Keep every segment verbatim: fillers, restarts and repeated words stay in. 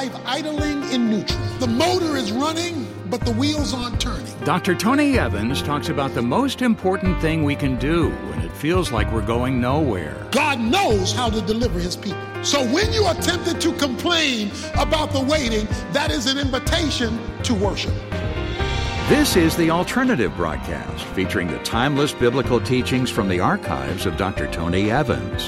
life idling in neutral. The motor is running, but the wheels aren't turning. Doctor Tony Evans talks about the most important thing we can do when it feels like we're going nowhere. God knows how to deliver his people. So when you are tempted to complain about the waiting, that is an invitation to worship. This is The Alternative Broadcast, featuring the timeless biblical teachings from the archives of Doctor Tony Evans.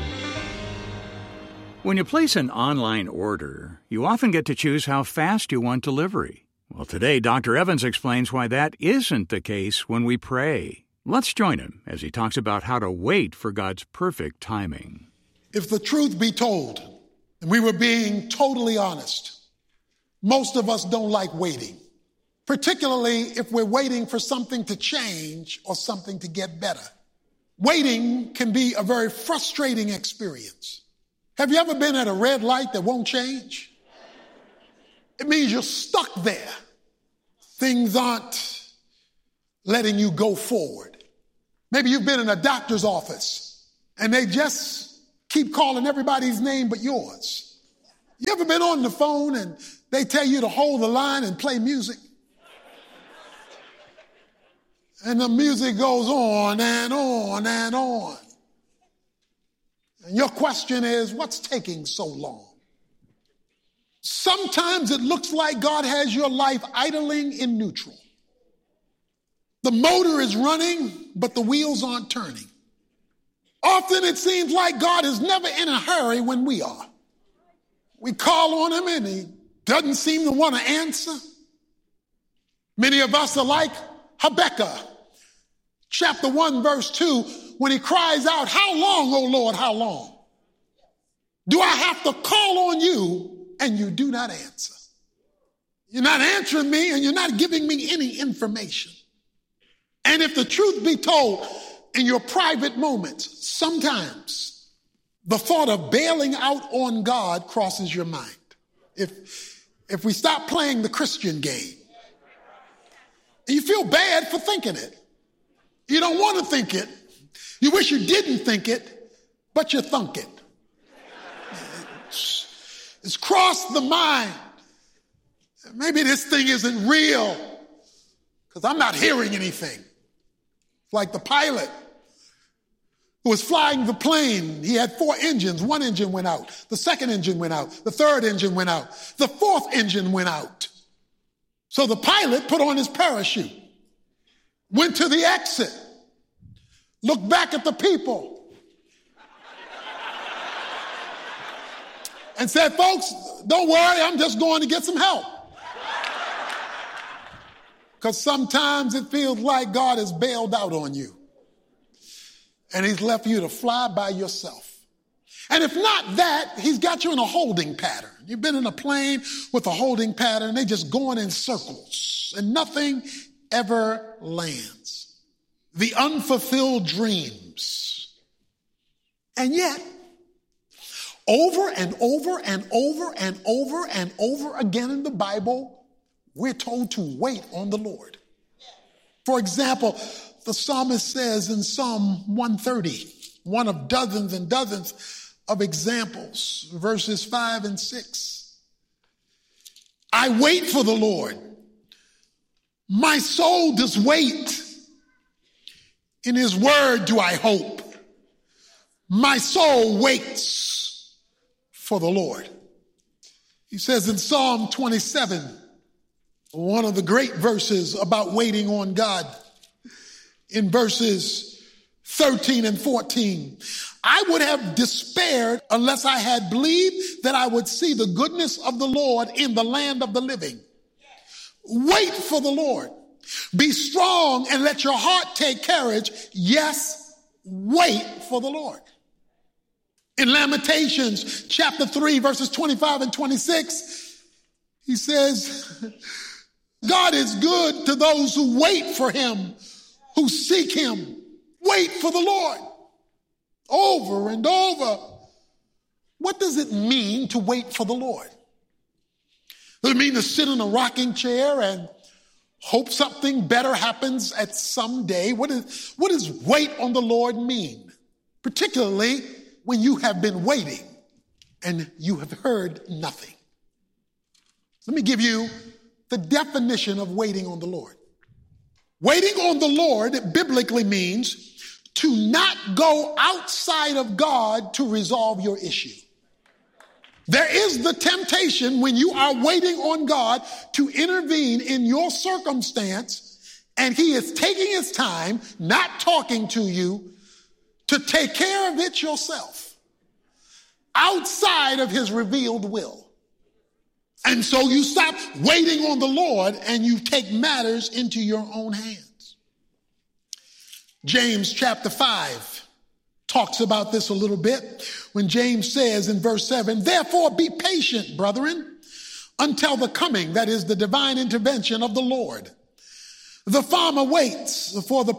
When you place an online order, you often get to choose how fast you want delivery. Well, today, Doctor Evans explains why that isn't the case when we pray. Let's join him as he talks about how to wait for God's perfect timing. If the truth be told, and we were being totally honest, most of us don't like waiting, particularly if we're waiting for something to change or something to get better. Waiting can be a very frustrating experience. Have you ever been at a red light that won't change? It means you're stuck there. Things aren't letting you go forward. Maybe you've been in a doctor's office and they just keep calling everybody's name but yours. You ever been on the phone and they tell you to hold the line and play music? And the music goes on and on and on. And your question is, what's taking so long? Sometimes it looks like God has your life idling in neutral. The motor is running, but the wheels aren't turning. Often it seems like God is never in a hurry when we are. We call on him and he doesn't seem to want to answer. Many of us are like Habakkuk, chapter one, verse two, when he cries out, "How long, O Lord, how long? Do I have to call on you and you do not answer?" You're not answering me and you're not giving me any information. And if the truth be told, in your private moments, sometimes the thought of bailing out on God crosses your mind. If, if we stop playing the Christian game, and you feel bad for thinking it. You don't want to think it. You wish you didn't think it, but you thunk it. It's, it's crossed the mind. Maybe this thing isn't real because I'm not hearing anything. Like the pilot who was flying the plane. He had four engines. One engine went out. The second engine went out. The third engine went out. The fourth engine went out. So the pilot put on his parachute, went to the exit, looked back at the people, and said, "Folks, don't worry, I'm just going to get some help." Because sometimes it feels like God has bailed out on you and he's left you to fly by yourself. And if not that, he's got you in a holding pattern. You've been in a plane with a holding pattern. They just going in circles and nothing ever lands. The unfulfilled dreams. And yet, over and over and over and over and over again in the Bible, we're told to wait on the Lord. For example, the psalmist says in Psalm one thirty, one of dozens and dozens of examples, verses five and six. "I wait for the Lord. My soul does wait. In his word do I hope. My soul waits for the Lord." He says in Psalm twenty-seven, one of the great verses about waiting on God, in verses thirteen and fourteen, "I would have despaired unless I had believed that I would see the goodness of the Lord in the land of the living." Wait for the Lord. Be strong and let your heart take courage. Yes, wait for the Lord. In Lamentations chapter three, verses twenty-five and twenty-six, he says, "God is good to those who wait for him, who seek him." Wait for the Lord. Over and over. What does it mean to wait for the Lord? Does it mean to sit in a rocking chair and hope something better happens at some day? What is, what does wait on the Lord mean? Particularly when you have been waiting and you have heard nothing. Let me give you the definition of waiting on the Lord. Waiting on the Lord biblically means to not go outside of God to resolve your issue. There is the temptation when you are waiting on God to intervene in your circumstance, and he is taking his time, not talking to you, to take care of it yourself, outside of his revealed will. And so you stop waiting on the Lord and you take matters into your own hands. James chapter five talks about this a little bit when James says in verse seven, therefore be patient, brethren, until the coming, that is the divine intervention of the Lord. The farmer waits for the